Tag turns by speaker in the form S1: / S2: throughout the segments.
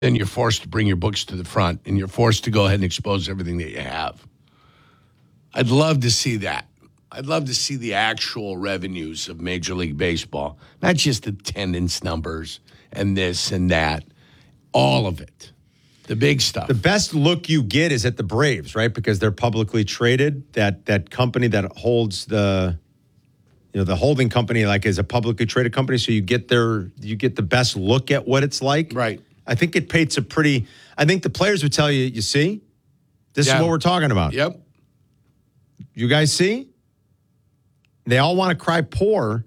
S1: then you're forced to bring your books to the front, and you're forced to go ahead and expose everything that you have. I'd love to see that. I'd love to see the actual revenues of Major League Baseball, not just attendance numbers and this and that, all of it, the big stuff.
S2: The best look you get is at the Braves, right? Because they're publicly traded. That company that holds the holding company is a publicly traded company, so you get the best look at what it's like.
S1: Right.
S2: I think it paints a pretty. I think the players would tell you, you see, this is what we're talking about.
S1: Yep.
S2: You guys see? They all want to cry poor.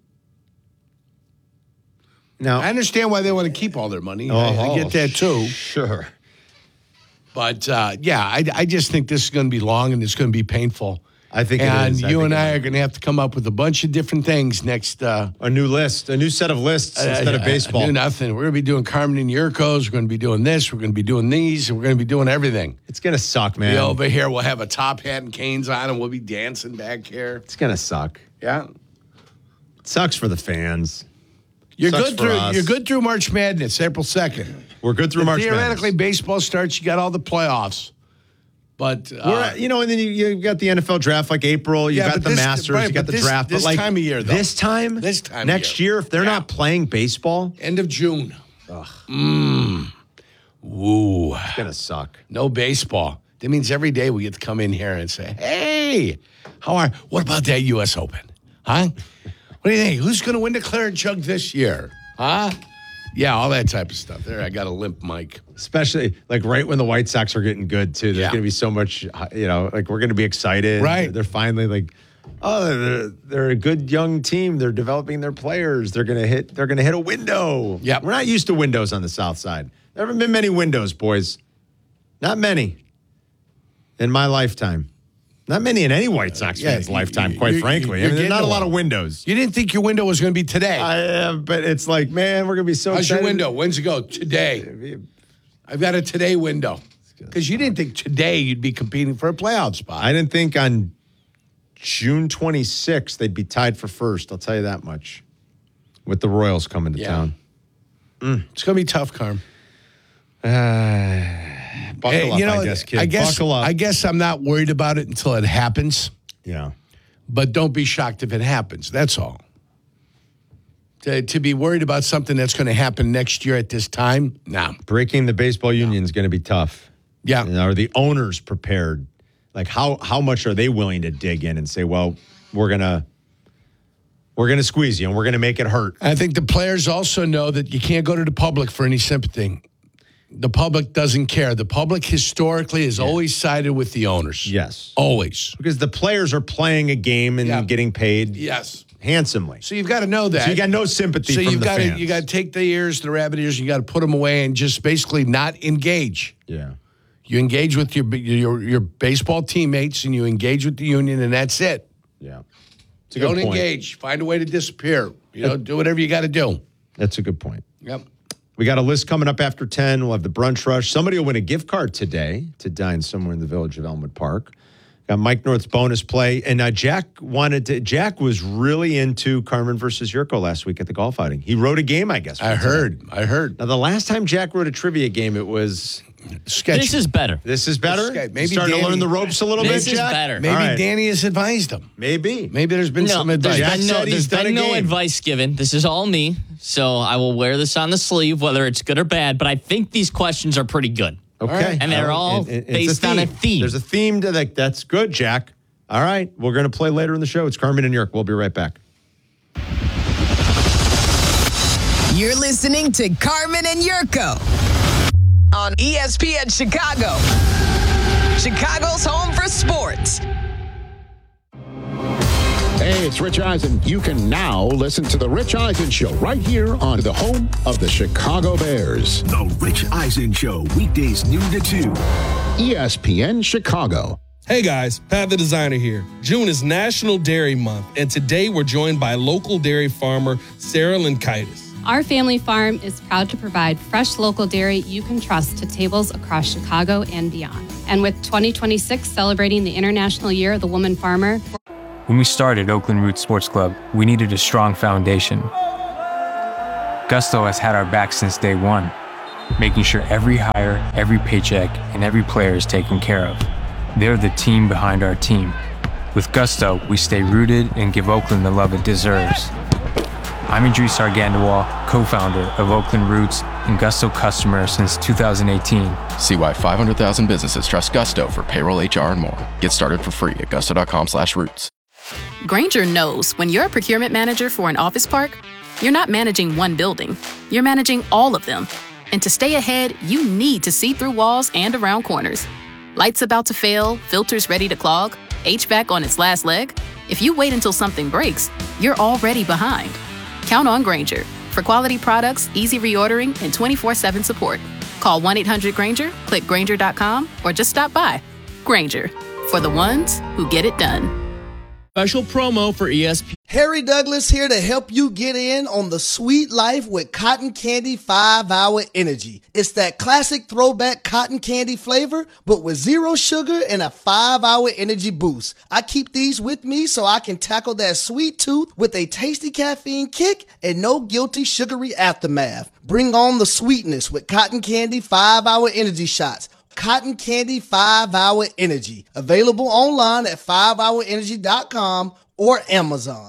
S2: Now,
S1: I understand why they want to keep all their money. I get that too.
S2: Sure.
S1: But, I just think this is going to be long and it's going to be painful.
S2: I think it is.
S1: And you and I are going to have to come up with a bunch of different things next.
S2: A new set of lists instead of baseball.
S1: Do nothing. We're going to be doing Carmen and Yurko's. We're going to be doing this. We're going to be doing these. And we're going to be doing everything.
S2: It's going to suck, man.
S1: Over here, we'll have a top hat and canes on, and we'll be dancing back here.
S2: It's going to suck.
S1: Yeah.
S2: It sucks for the fans.
S1: You're good through March Madness, April 2nd.
S2: We're good through March Madness.
S1: Theoretically, baseball starts. You got all the playoffs. But
S2: and then you got the NFL draft like April. You got the Masters. You got the draft.
S1: This time of year, though.
S2: This time next year, if they're not playing baseball,
S1: end of June.
S2: Ugh.
S1: Ooh,
S2: it's gonna suck.
S1: No baseball. That means every day we get to come in here and say, "Hey, what about that U.S. Open? Huh? What do you think? Who's going to win the Claret Jug this year? Huh?" Yeah, all that type of stuff. There, I got a limp mic.
S2: Especially right when the White Sox are getting good too. There's going to be so much, we're going to be excited.
S1: Right.
S2: They're finally they're a good young team. They're developing their players. They're going to hit a window.
S1: Yeah.
S2: We're not used to windows on the South Side. There haven't been many windows, boys. Not many in my lifetime. Not many in any White Sox fans' lifetime, quite frankly. There's not a lot of windows.
S1: You didn't think your window was going to be today.
S2: But it's like, man, we're going to be so
S1: How's
S2: excited.
S1: your window? When's it go? Today. I've got a today window. Because you didn't think today you'd be competing for a playoff spot.
S2: I didn't think on June 26th they'd be tied for first. I'll tell you that much. With the Royals coming to town.
S1: It's going to be tough, Carm.
S2: Buckle up, I guess, kid. Buckle up.
S1: I guess I'm not worried about it until it happens.
S2: Yeah.
S1: But don't be shocked if it happens. That's all. To be worried about something that's going to happen next year at this time, no.
S2: Breaking the baseball union is going to be tough.
S1: Yeah.
S2: Are the owners prepared? Like, how much are they willing to dig in and say, well, we're gonna squeeze you and we're gonna make it hurt?
S1: I think the players also know that you can't go to the public for any sympathy. The public doesn't care. The public historically has always sided with the owners.
S2: Yes.
S1: Always.
S2: Because the players are playing a game and getting paid handsomely.
S1: So you've got to know that.
S2: So you got no sympathy from the fans.
S1: You got to take the ears, the rabbit ears, you got to put them away and just basically not engage.
S2: Yeah.
S1: You engage with your baseball teammates and you engage with the union and that's it.
S2: Yeah.
S1: Don't engage. Find a way to disappear. Do whatever you got to do.
S2: That's a good point.
S1: Yep.
S2: We got a list coming up after 10. We'll have the brunch rush. Somebody will win a gift card today to dine somewhere in the village of Elmwood Park. Got Mike North's bonus play. And Jack was really into Carmen versus Yurko last week at the golf outing. He wrote a game, I guess.
S1: I heard.
S2: Now, the last time Jack wrote a trivia game, it was
S1: sketchy.
S3: This is better.
S2: Maybe starting to learn the ropes a little bit, Jack?
S3: This is better.
S1: Maybe Danny has advised him.
S2: Maybe
S1: there's been some advice.
S3: There's been no advice given. This is all me. So I will wear this on the sleeve, whether it's good or bad. But I think these questions are pretty good.
S2: Okay.
S3: And they're all based on a theme.
S2: There's a theme to that. That's good, Jack. All right. We're going to play later in the show. It's Carmen and Yurko. We'll be right back.
S4: You're listening to Carmen and Yurko on ESPN Chicago. Chicago's home for sports.
S5: Hey, it's Rich Eisen. You can now listen to The Rich Eisen Show right here on the home of the Chicago Bears.
S6: The Rich Eisen Show, weekdays noon to 2.
S5: ESPN Chicago.
S7: Hey guys, Pat the Designer here. June is National Dairy Month, and today we're joined by local dairy farmer Sarah Linkaitis.
S8: Our family farm is proud to provide fresh local dairy you can trust to tables across Chicago and beyond. And with 2026 celebrating the International Year of the Woman Farmer,
S9: when we started Oakland Roots Sports Club, we needed a strong foundation. Gusto has had our back since day one, making sure every hire, every paycheck, and every player is taken care of. They're the team behind our team. With Gusto, we stay rooted and give Oakland the love it deserves. I'm Idris Argandawal, co-founder of Oakland Roots and Gusto customer since 2018.
S10: See why 500,000 businesses trust Gusto for payroll, HR, and more. Get started for free at gusto.com/roots.
S11: Grainger knows when you're a procurement manager for an office park, you're not managing one building, you're managing all of them. And to stay ahead, you need to see through walls and around corners. Lights about to fail, filters ready to clog, HVAC on its last leg. If you wait until something breaks, you're already behind. Count on Grainger for quality products, easy reordering, and 24/7 support. Call 1-800-GRAINGER, click Grainger.com, or just stop by. Grainger, for the ones who get it done.
S12: Special promo for ESPN.
S13: Harry Douglas here to help you get in on the sweet life with Cotton Candy 5-Hour Energy. It's that classic throwback cotton candy flavor, but with 0 sugar and a 5-hour energy boost. I keep these with me so I can tackle that sweet tooth with a tasty caffeine kick and no guilty sugary aftermath. Bring on the sweetness with Cotton Candy 5-Hour Energy shots. Cotton Candy 5-Hour Energy. Available online at 5hourenergy.com or Amazon.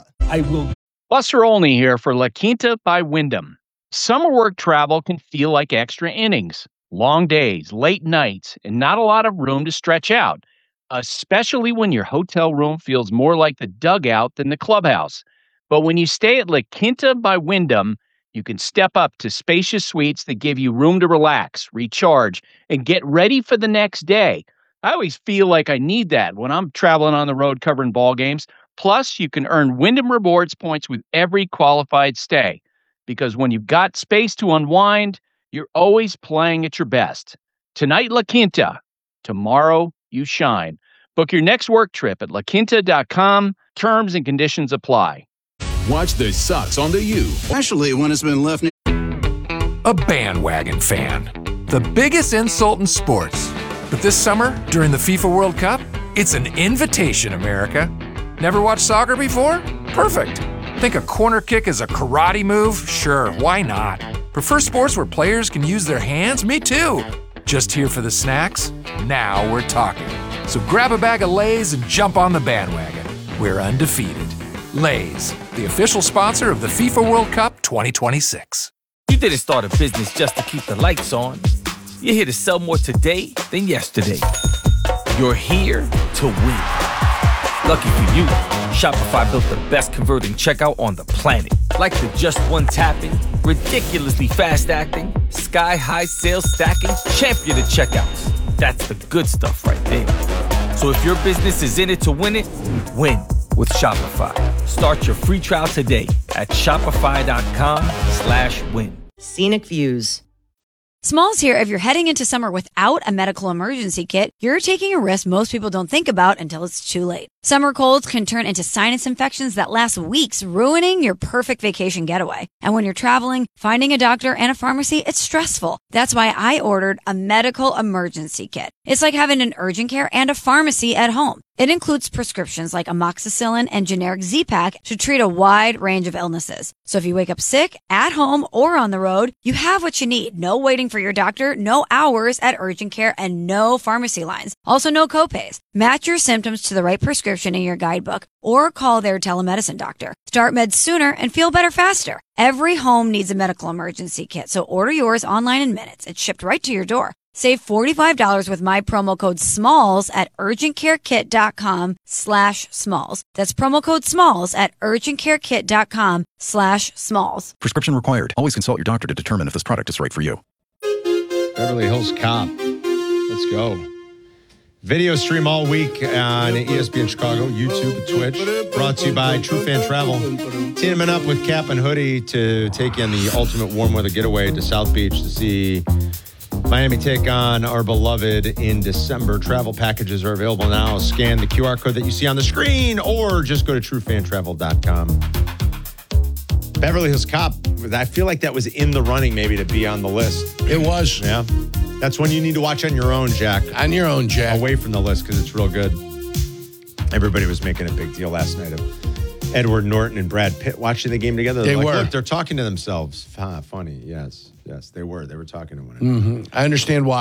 S14: Buster Olney here for La Quinta by Wyndham. Summer work travel can feel like extra innings. Long days, late nights, and not a lot of room to stretch out, especially when your hotel room feels more like the dugout than the clubhouse. But when you stay at La Quinta by Wyndham, you can step up to spacious suites that give you room to relax, recharge, and get ready for the next day. I always feel like I need that when I'm traveling on the road covering ball games. Plus, you can earn Wyndham Rewards points with every qualified stay. Because when you've got space to unwind, you're always playing at your best. Tonight, La Quinta. Tomorrow, you shine. Book your next work trip at laquinta.com. Terms and conditions apply.
S6: Watch the Sox on the U, especially when it's been left.
S15: A bandwagon fan. The biggest insult in sports. But this summer, during the FIFA World Cup, it's an invitation, America. Never watched soccer before? Perfect. Think a corner kick is a karate move? Sure, why not? Prefer sports where players can use their hands? Me too. Just here for the snacks? Now we're talking. So grab a bag of Lay's and jump on the bandwagon. We're undefeated. Lay's, the official sponsor of the FIFA World Cup 2026.
S16: You didn't start a business just to keep the lights on. You're here to sell more today than yesterday. You're here to win. Lucky for you, Shopify built the best converting checkout on the planet. Like the just one tapping, ridiculously fast acting, sky-high sales stacking, champion of checkouts. That's the good stuff right there. So if your business is in it to win it, win with Shopify. Start your free trial today at shopify.com/win.
S17: Scenic views. Smalls here. If you're heading into summer without a medical emergency kit, you're taking a risk most people don't think about until it's too late. Summer colds can turn into sinus infections that last weeks, ruining your perfect vacation getaway. And when you're traveling, finding a doctor and a pharmacy, it's stressful. That's why I ordered a medical emergency kit. It's like having an urgent care and a pharmacy at home. It includes prescriptions like amoxicillin and generic Z-Pak to treat a wide range of illnesses. So if you wake up sick, at home, or on the road, you have what you need. No waiting for your doctor, no hours at urgent care, and no pharmacy lines. Also, no copays. Match your symptoms to the right prescription in your guidebook or call their telemedicine doctor. Start meds sooner and feel better faster. Every home needs a medical emergency kit, so order yours online in minutes. It's shipped right to your door. Save $45 with my promo code SMALLS at urgentcarekit.com/smalls. That's promo code SMALLS at urgentcarekit.com/smalls.
S18: Prescription required. Always consult your doctor to determine if this product is right for you.
S2: Beverly Hills Cop. Let's go. Video stream all week on ESPN Chicago, YouTube, Twitch. Brought to you by True Fan Travel. Teaming up with Cap and Hoodie to take you on the ultimate warm weather getaway to South Beach to see Miami take on our beloved in December. Travel packages are available now. Scan the QR code that you see on the screen or just go to truefantravel.com. Beverly Hills Cop, I feel like that was in the running maybe to be on the list.
S1: It was.
S2: Yeah. That's one you need to watch on your own, Jack.
S1: On your own, Jack.
S2: Away from the list because it's real good. Everybody was making a big deal last night of Edward Norton and Brad Pitt watching the game together.
S1: They
S2: like,
S1: were.
S2: Look, they're talking to themselves. Funny. Yes, they were. They were talking to one another.
S1: I understand why.